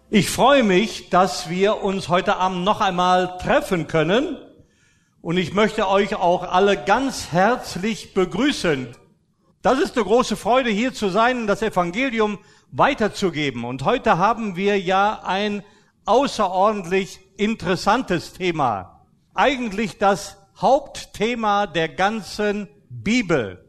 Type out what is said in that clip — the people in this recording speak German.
Ich freue mich, dass wir uns heute Abend noch einmal treffen können und ich möchte euch auch alle ganz herzlich begrüßen. Das ist eine große Freude, hier zu sein und das Evangelium weiterzugeben. Und heute haben wir ja ein außerordentlich interessantes Thema. Eigentlich das Hauptthema der ganzen Bibel.